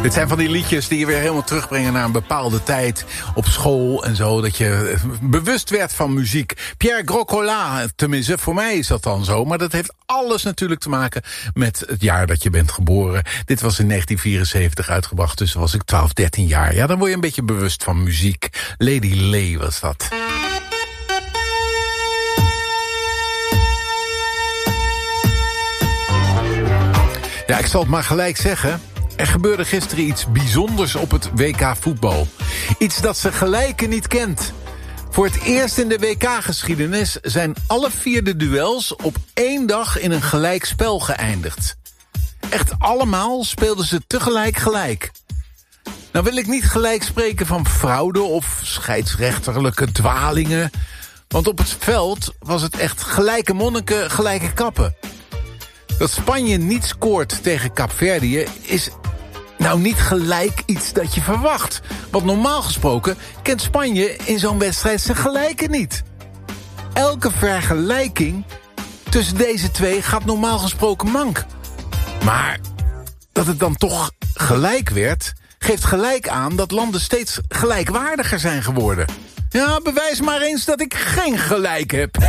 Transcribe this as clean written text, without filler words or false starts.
Dit zijn van die liedjes die je weer helemaal terugbrengen naar een bepaalde tijd op school en zo. Dat je bewust werd van muziek. Pierre Groscola, tenminste voor mij is dat dan zo. Maar dat heeft alles natuurlijk te maken met het jaar dat je bent geboren. Dit was in 1974 uitgebracht, dus was ik 12, 13 jaar. Ja, dan word je een beetje bewust van muziek. Lady Lay was dat. Ja, ik zal het maar gelijk zeggen. Er gebeurde gisteren iets bijzonders op het WK voetbal. Iets dat ze gelijken niet kent. Voor het eerst in de WK-geschiedenis zijn alle 4 de duels op 1 dag in een gelijk spel geëindigd. Echt allemaal speelden ze tegelijk gelijk. Nou wil ik niet gelijk spreken van fraude of scheidsrechterlijke dwalingen. Want op het veld was het echt gelijke monniken, gelijke kappen. Dat Spanje niet scoort tegen Kaapverdië is nou niet gelijk iets dat je verwacht. Want normaal gesproken kent Spanje in zo'n wedstrijd zijn gelijken niet. Elke vergelijking tussen deze twee gaat normaal gesproken mank. Maar dat het dan toch gelijk werd, geeft gelijk aan dat landen steeds gelijkwaardiger zijn geworden. Ja, bewijs maar eens dat ik geen gelijk heb.